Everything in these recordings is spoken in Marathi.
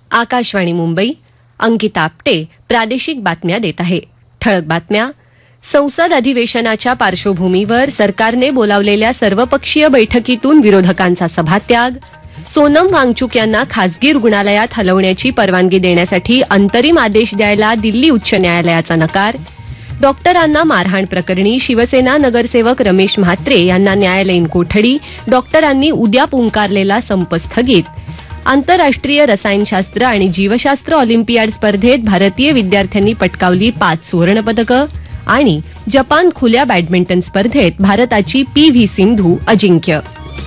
आकाशवाणी मुंबई. अंकिता आपटे प्रादेशिक बातम्या देत आहे. ठळक बातम्या. संसद अधिवेशनाच्या पार्श्वभूमीवर सरकारने बोलावलेल्या सर्वपक्षीय बैठकीतून विरोधकांचा सभात्याग. सोनम वांगचुक यांना खासगी रुग्णालयात हलवण्याची परवानगी देण्यासाठी अंतरिम आदेश द्यायला दिल्ली उच्च न्यायालयाचा नकार. डॉक्टरांना मारहाण प्रकरणी शिवसेना नगरसेवक रमेश म्हात्रे यांना न्यायालयीन कोठडी. डॉक्टरांनी उद्या पुकारलेला संप स्थगित. आंतरराष्ट्रीय रसायनशास्त्र आणि जीवशास्त्र ऑलिम्पियाड स्पर्धेत भारतीय विद्यार्थ्यांनी पटकावली 5 सुवर्णपदकं. आणि जपान खुल्या बॅडमिंटन स्पर्धेत भारताची पी.व्ही. सिंधू अजिंक्य.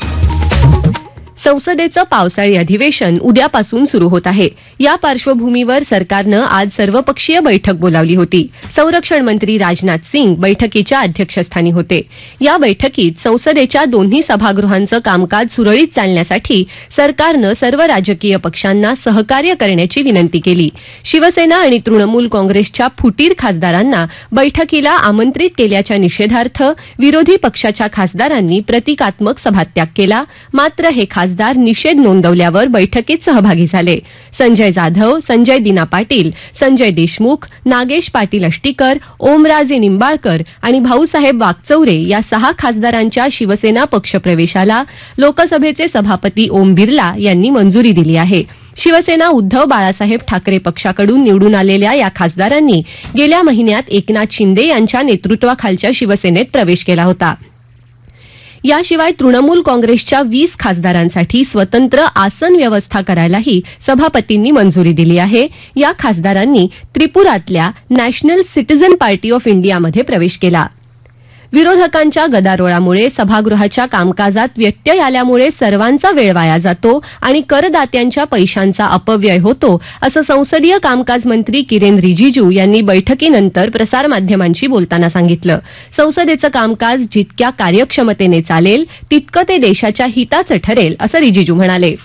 संसदेचं पावसाळी अधिवेशन उद्यापासून सुरू होत आहे. या पार्श्वभूमीवर सरकारनं आज सर्वपक्षीय बैठक बोलावली होती. संरक्षण मंत्री राजनाथ सिंग बैठकीच्या अध्यक्षस्थानी होते. या बैठकीत संसदेच्या दोन्ही सभागृहांचं कामकाज सुरळीत चालण्यासाठी सरकारनं सर्व राजकीय पक्षांना सहकार्य करण्याची विनंती केली. शिवसेना आणि तृणमूल काँग्रेसच्या फुटीर खासदारांना बैठकीला आमंत्रित केल्याच्या निषेधार्थ विरोधी पक्षाच्या खासदारांनी प्रतिकात्मक सभात्याग केला. मात्र हे खासदार निषेध नोंदवल्यावर बैठकीत सहभागी झाले. संजय जाधव, संजय दिना पाटील, संजय देशमुख, नागेश पाटील अष्टीकर, ओमराजे निंबाळकर आणि भाऊसाहेब वाकचौरे या 6 खासदारांच्या शिवसेना पक्षप्रवेशाला लोकसभेचे सभापती ओम बिर्ला यांनी मंजुरी दिली आहे. शिवसेना उद्धव बाळासाहेब ठाकरे पक्षाकडून निवडून आलेल्या या खासदारांनी गेल्या महिन्यात एकनाथ शिंदे यांच्या नेतृत्वाखालच्या शिवसेनेत प्रवेश केला होता. याशिवाय तृणमूल काँग्रेसच्या 20 खासदारांसाठी स्वतंत्र आसन व्यवस्था करायलाही सभापतींनी मंजुरी दिली आहे. या खासदारांनी त्रिपुरातल्या नॅशनल सिटीझन पार्टी ऑफ इंडियामध्ये प्रवेश केला. विरोधकांच्या गदारोळामुळे सभागृहाच्या कामकाजात व्यत्यय आल्यामुळे सर्वांचा वेळ वाया जातो आणि करदात्यांच्या पैशांचा अपव्यय होतो, असं संसदीय कामकाज मंत्री किरेन रिजिजू यांनी बैठकीनंतर प्रसारमाध्यमांशी बोलताना सांगितलं. संसदेचं कामकाज जितक्या कार्यक्षमतेने चालेल तितकं ते देशाच्या हिताचं ठरेल, असं रिजिजू म्हणाले.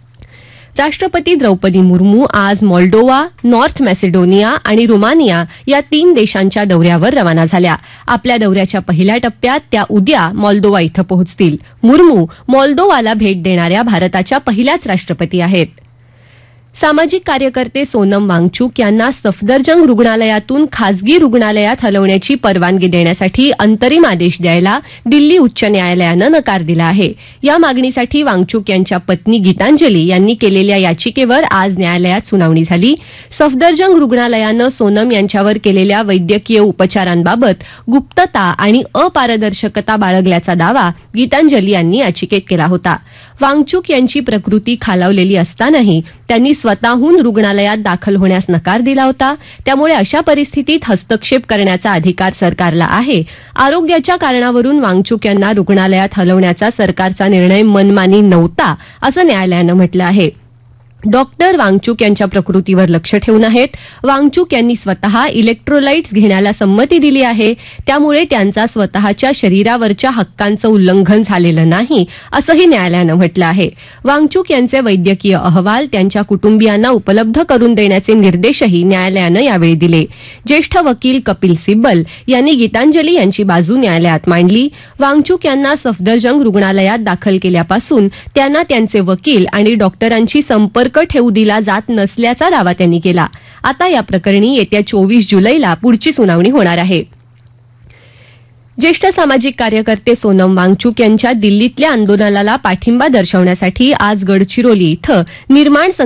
राष्ट्रपती द्रौपदी मुर्मू आज मोल्डोवा, नॉर्थ मॅसेडोनिया आणि रुमानिया या 3 देशांच्या दौऱ्यावर रवाना झाल्या. आपल्या दौऱ्याच्या पहिल्या टप्प्यात त्या उद्या मोल्दोवा इथं पोहोचतील. मुर्मू मोल्दोवाला भेट देणाऱ्या भारताच्या पहिल्याच राष्ट्रपती आहेत. सामाजिक कार्यकर्ते सोनम वांगचुक यांना सफदरजंग रुग्णालयातून खासगी रुग्णालयात हलवण्याची परवानगी देण्यासाठी अंतरिम आदेश द्यायला दिल्ली उच्च न्यायालयानं नकार दिला आहे. या मागणीसाठी वांगचुक यांच्या पत्नी गीतांजली यांनी केलेल्या याचिकेवर आज न्यायालयात सुनावणी झाली. सफदरजंग रुग्णालयानं सोनम यांच्यावर केलेल्या वैद्यकीय उपचारांबाबत गुप्तता आणि अपारदर्शकता बाळगल्याचा दावा गीतांजली यांनी याचिकेत केला होता. वांगचुक यांची प्रकृती खालावलेली असतानाही त्यांनी स्वतःहून रुग्णालयात दाखल होण्यास नकार दिला होता. त्यामुळे अशा परिस्थितीत हस्तक्षेप करण्याचा अधिकार सरकारला आहे. आरोग्याच्या कारणावरून वांगचुक यांना रुग्णालयात हलवण्याचा सरकारचा निर्णय मनमानी नव्हता, असं न्यायालयानं म्हटलं आहे. डॉक्टर वांगचुक यांच्या प्रकृतीवर लक्ष ठेवून आहेत. वांगचुक यांनी स्वतः इलेक्ट्रोलाइट्स घेण्याला संमती दिली आहे. त्यामुळे त्यांचा स्वतःच्या शरीरावरच्या हक्कांचं उल्लंघन झालेलं नाही, असंही न्यायालयानं म्हटलं आहे. वांगचुक यांचे वैद्यकीय अहवाल त्यांच्या कुटुंबियांना उपलब्ध करून देण्याचे निर्देशही न्यायालयानं यावेळी दिले. ज्येष्ठ वकील कपिल सिब्बल यांनी गीतांजली यांची बाजू न्यायालयात मांडली. वांगचुक यांना सफदरजंग रुग्णालयात दाखल केल्यापासून त्यांना त्यांचे वकील आणि डॉक्टरांची संपर्क ठेवू दिला जात नसल्याचा दावा त्यांनी केला. आता या प्रकरणी येत्या 24 जुलैला पुढची सुनावणी होणार आहे. ज्येष्ठ सामाजिक कार्यकर्ते सोनम वांगचुक यांच्या दिल्लीतल्या आंदोलनाला पाठिंबा दर्शवण्यासाठी आज गडचिरोली इथं निर्माण